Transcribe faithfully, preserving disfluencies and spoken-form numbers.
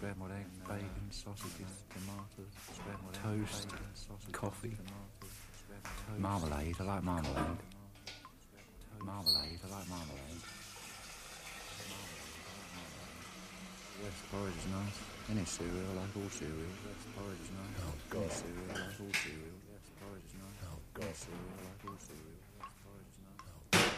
scrambled eggs, bacon, sausages, tomatoes, scrambled toast, eggs, bacon, sausage, coffee, tomatoes, toast, marmalade. I like marmalade. Marmalade. I like marmalade. West porridge is nice. Any cereal, I like all cereal. West porridge is nice. Oh God. Any cereal, I like all cereal. West porridge is nice. Oh God. Any cereal, I like all cereal.